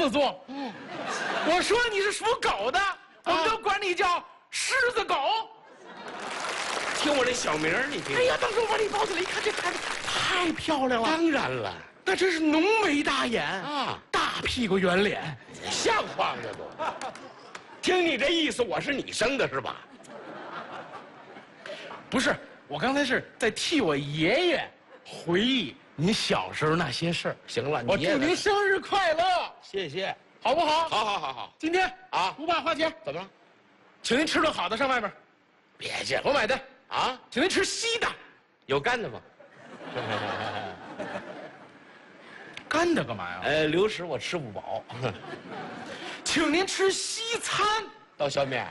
子座。我说你是属狗的，我们都管你叫狮子狗。 听我这小名儿，你听。 哎呀，当时我往里包起来一看，这孩子太漂亮了。 当然了， 那真是浓眉大眼啊， 大屁股圆脸， 像话吗这都？听你这意思，我是你生的是吧？ 不是，我刚才是在替我爷爷回忆您小时候那些事儿。 行了， 我祝您生日快乐， 谢谢， 好不好？ 好好好好。 今天啊， 不怕花钱， 怎么了？ 请您吃顿好的，上外边。 别介我买单啊！ 请您吃稀的， 有干的吗？ 干的干嘛呀？ 流食我吃不饱。 请您吃西餐， 刀削面，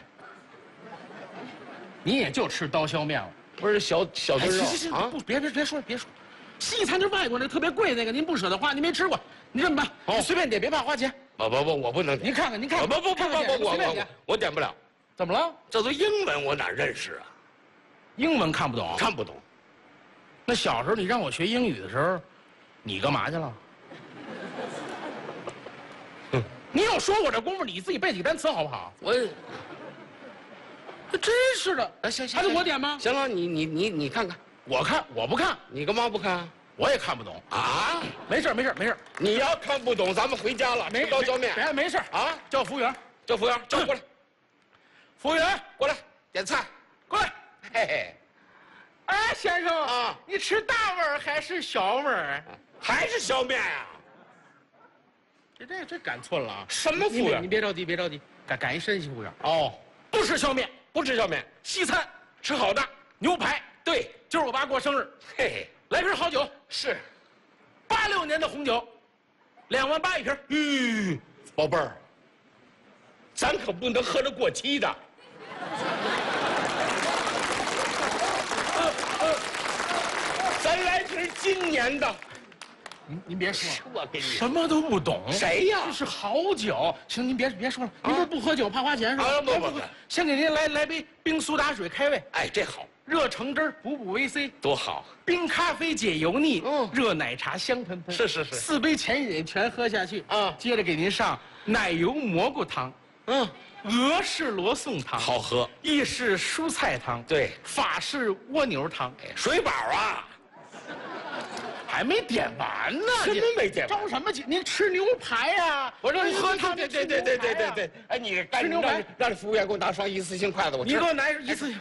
你也就吃刀削面了。 不是小炖肉行啊？ 不，别说，西餐就是外国那特别贵那个，您不舍得花，您没吃过，您这么办？你随便点，别怕花钱。 不，我不能点。 您看看， 不， 随便点。 我点不了。 怎么了？ 这都英文，我哪认识啊？ 英文看不懂， 看不懂。 那小时候你让我学英语的时候，你干嘛去了？你有说我这功夫，你自己背几个单词好不好？ 我， 真是的。 行， 还是我点吗？ 行了，你看看， 我不看， 你干嘛不看？ 我也看不懂啊。 没事。 你要看不懂，咱们回家了，吃刀削面。 没事啊，叫服务员， 叫服务员，叫过来。 服务员过来点菜， 过来。 嘿嘿。 哎，先生啊， 你吃大碗还是小碗？ 还是削面呀？ 这赶错了啊！ 什么服务员？ 你别着急，赶一身服务员。 哦， 不吃削面， 不吃削面， 西餐吃好的牛排。 对， 今儿我爸过生日， 嘿嘿， 来瓶好酒， 是 86年的红酒，2万8一瓶。 宝贝儿，咱可不能喝着过期的。咱来瓶今年的。 您别说， 我给你什么都不懂。 谁呀？ 这是好酒，行，您别说了。您不喝酒怕花钱是吧？ 不， 先给您来杯冰苏打水开胃。 哎，这好。 热橙汁补维 C， 多好。 冰咖啡解油腻，热奶茶香喷喷。 是 ，4杯前饮全喝下去啊。 接着给您上奶油蘑菇汤，俄式罗宋汤好喝， 意式蔬菜汤， 对， 法式蜗牛汤。 水饱啊。 还没点完呢， 什么没点完？ 着什么急？您吃牛排呀！ 我说你喝汤， 对。哎，你吃牛排， 让服务员给我拿双一次性筷子，我吃。 你给我拿一次性。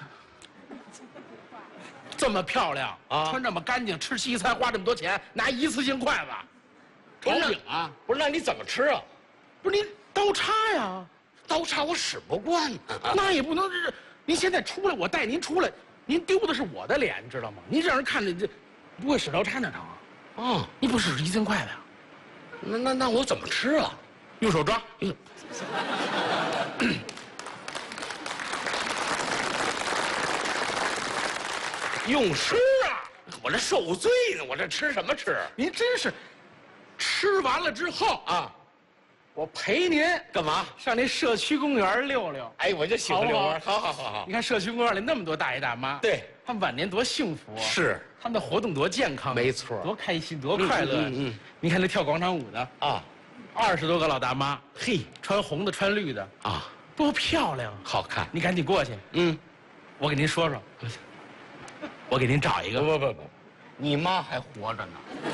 这么漂亮啊， 穿这么干净，吃西餐花这么多钱，拿一次性筷子， 炒饼啊？不是，那你怎么吃啊？ 不是您刀叉呀？ 刀叉我使不惯那也不能是。您现在出来，我带您出来，您丢的是我的脸，知道吗？您让人看着这不会使刀叉那成啊？你不使一次性筷子呀？ 那我怎么吃啊？ 用手抓。 用吃啊！我这受罪呢，我这吃什么吃？ 您真是，吃完了之后啊， 我陪您干嘛？ 上那社区公园溜溜。 哎，我就喜欢遛弯。好。 你看社区公园里那么多大爷大妈， 对， 他们晚年多幸福啊！ 是， 他们的活动多健康， 没错， 多开心，多快乐。你看那跳广场舞的啊 ，20多个老大妈， 嘿， 穿红的，穿绿的啊， 多漂亮， 好看。 你赶紧过去，我给您说说，我给您找一个。 不，你妈还活着呢。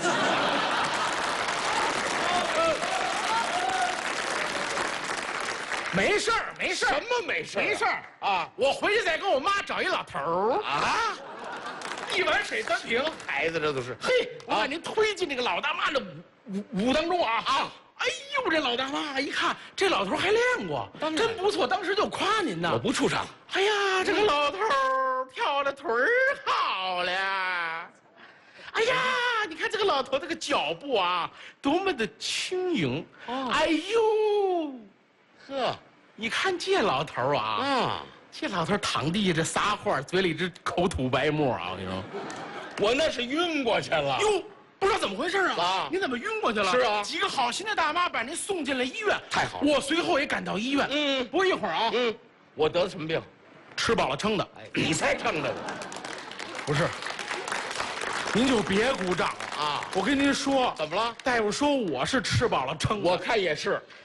没事儿。 什么没事儿？ 没事儿啊！我回去再跟我妈找一老头儿啊， 一碗水端平。 孩子这都是。 嘿，我把您推进这个老大妈的舞当中啊！哎呦，这老大妈一看这老头还练过，真不错，当时就夸您呢。 我不出场。 哎呀，这个老头跳的腿儿好了。哎呀，你看这个老头这个脚步啊，多么的轻盈。哎呦， 呵。 你看这老头啊，这老头躺地下这撒欢，嘴里直口吐白沫啊！我跟你说， 我那是晕过去了。 哟，不知道怎么回事啊！您怎么晕过去了？ 是啊， 几个好心的大妈把您送进了医院。 太好了， 我随后也赶到医院。不一会儿啊， 我得了什么病？ 吃饱了撑的。 你才撑的呢。 不是，您就别鼓掌了啊！我跟您说， 怎么了？ 大夫说我是吃饱了撑的， 我看也是。